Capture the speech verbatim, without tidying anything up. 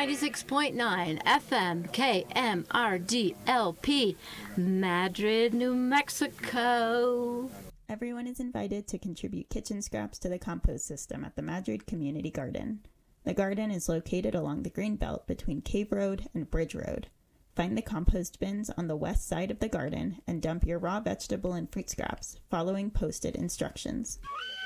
ninety-six point nine F M K M R D L P, Madrid, New Mexico. Everyone is invited to contribute kitchen scraps to the compost system at the Madrid Community Garden. The garden is located along the green belt between Cave Road and Bridge Road. Find the compost bins on the west side of the garden and dump your raw vegetable and fruit scraps following posted instructions.